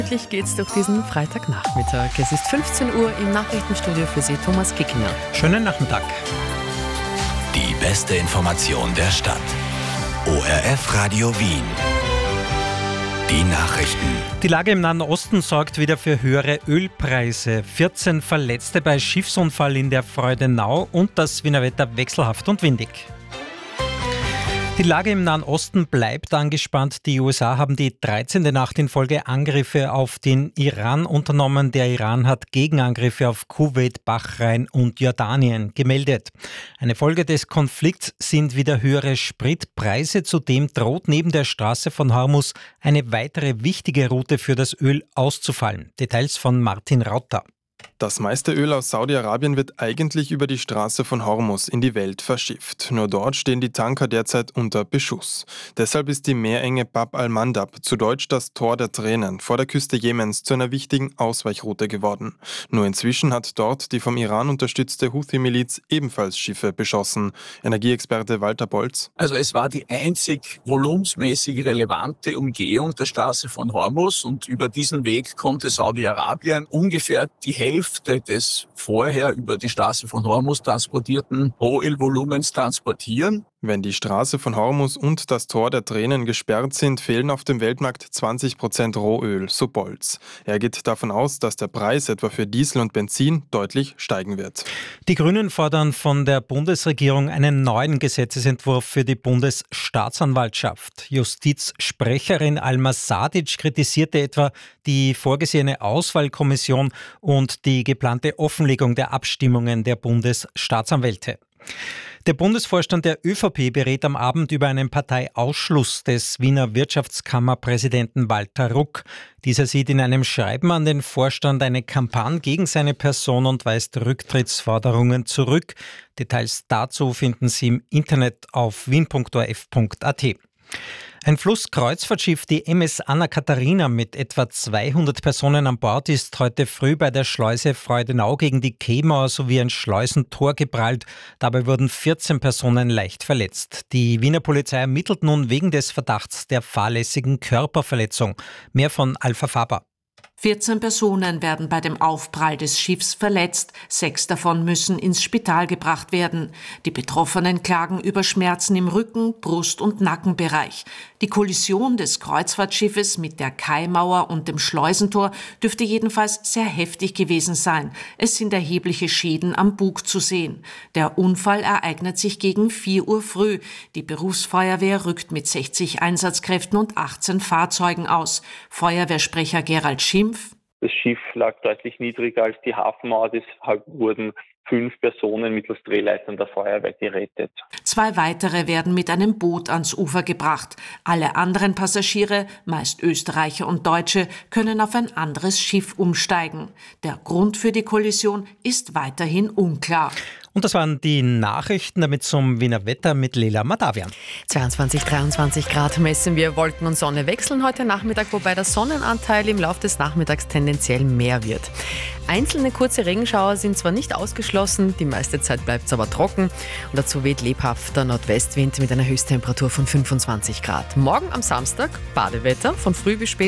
Endlich geht's durch diesen Freitagnachmittag. Es ist 15 Uhr im Nachrichtenstudio für Sie, Thomas Kickinger. Schönen Nachmittag. Die beste Information der Stadt. ORF Radio Wien. Die Nachrichten. Die Lage im Nahen Osten sorgt wieder für höhere Ölpreise. 14 Verletzte bei Schiffsunfall in der Freudenau und das Wiener Wetter wechselhaft und windig. Die Lage im Nahen Osten bleibt angespannt. Die USA haben die 13. Nacht in Folge Angriffe auf den Iran unternommen. Der Iran hat Gegenangriffe auf Kuwait, Bahrain und Jordanien gemeldet. Eine Folge des Konflikts sind wieder höhere Spritpreise. Zudem droht neben der Straße von Hormuz eine weitere wichtige Route für das Öl auszufallen. Details von Martin Rauter. Das meiste Öl aus Saudi-Arabien wird eigentlich über die Straße von Hormuz in die Welt verschifft. Nur dort stehen die Tanker derzeit unter Beschuss. Deshalb ist die Meerenge Bab al-Mandab, zu Deutsch das Tor der Tränen, vor der Küste Jemens zu einer wichtigen Ausweichroute geworden. Nur inzwischen hat dort die vom Iran unterstützte Houthi-Miliz ebenfalls Schiffe beschossen. Energieexperte Walter Bolz. Also es war die einzig volumensmäßig relevante Umgehung der Straße von Hormuz und über diesen Weg konnte Saudi-Arabien ungefähr die Hälfte des vorher über die Straße von Hormuz transportierten Rohölvolumens transportieren. Wenn die Straße von Hormuz und das Tor der Tränen gesperrt sind, fehlen auf dem Weltmarkt 20% Rohöl, so Bolz. Er geht davon aus, dass der Preis etwa für Diesel und Benzin deutlich steigen wird. Die Grünen fordern von der Bundesregierung einen neuen Gesetzesentwurf für die Bundesstaatsanwaltschaft. Justizsprecherin Alma Sadic kritisierte etwa die vorgesehene Auswahlkommission und die geplante Offenlegung der Abstimmungen der Bundesstaatsanwälte. Der Bundesvorstand der ÖVP berät am Abend über einen Parteiausschluss des Wiener Wirtschaftskammerpräsidenten Walter Ruck. Dieser sieht in einem Schreiben an den Vorstand eine Kampagne gegen seine Person und weist Rücktrittsforderungen zurück. Details dazu finden Sie im Internet auf wien.orf.at. Ein Flusskreuzfahrtschiff, die MS Anna Katharina mit etwa 200 Personen an Bord, ist heute früh bei der Schleuse Freudenau gegen die Quaimauer sowie ein Schleusentor geprallt. Dabei wurden 14 Personen leicht verletzt. Die Wiener Polizei ermittelt nun wegen des Verdachts der fahrlässigen Körperverletzung. Mehr von Alpha Faber. 14 Personen werden bei dem Aufprall des Schiffs verletzt, 6 davon müssen ins Spital gebracht werden. Die Betroffenen klagen über Schmerzen im Rücken-, Brust- und Nackenbereich. Die Kollision des Kreuzfahrtschiffes mit der Quaimauer und dem Schleusentor dürfte jedenfalls sehr heftig gewesen sein. Es sind erhebliche Schäden am Bug zu sehen. Der Unfall ereignet sich gegen 4 Uhr früh. Die Berufsfeuerwehr rückt mit 60 Einsatzkräften und 18 Fahrzeugen aus. Feuerwehrsprecher Gerald Schimpf: Das Schiff lag deutlich niedriger als die Hafenmauer, deshalb wurden 5 Personen mittels Drehleitern der Feuerwehr gerettet. 2 weitere werden mit einem Boot ans Ufer gebracht. Alle anderen Passagiere, meist Österreicher und Deutsche, können auf ein anderes Schiff umsteigen. Der Grund für die Kollision ist weiterhin unklar. Und das waren die Nachrichten, damit zum Wiener Wetter mit Leila Madavian. 22, 23 Grad messen wir. Wolken und Sonne wechseln heute Nachmittag, wobei der Sonnenanteil im Laufe des Nachmittags tendenziell mehr wird. Einzelne kurze Regenschauer sind zwar nicht ausgeschlossen, die meiste Zeit bleibt es aber trocken. Und dazu weht lebhafter Nordwestwind mit einer Höchsttemperatur von 25 Grad. Morgen am Samstag Badewetter, von früh bis spät